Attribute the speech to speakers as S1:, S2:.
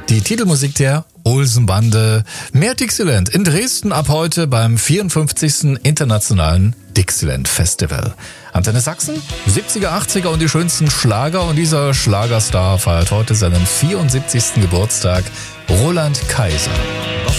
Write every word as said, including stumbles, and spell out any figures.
S1: Die Titelmusik der Olsenbande. Mehr Dixieland in Dresden ab heute beim vierundfünfzigsten Internationalen Dixieland Festival. Antenne Sachsen, siebziger, achtziger und die schönsten Schlager. Und dieser Schlagerstar feiert heute seinen vierundsiebzigsten Geburtstag. Roland Kaiser.